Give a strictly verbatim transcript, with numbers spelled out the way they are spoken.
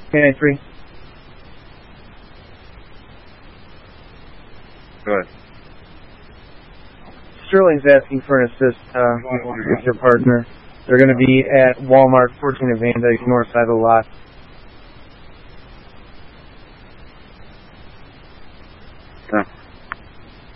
K three. Go ahead. Sterling's asking for an assist uh, with your partner. They're going to be at Walmart, fourteen at Van Dyke, north side of the lot. Okay.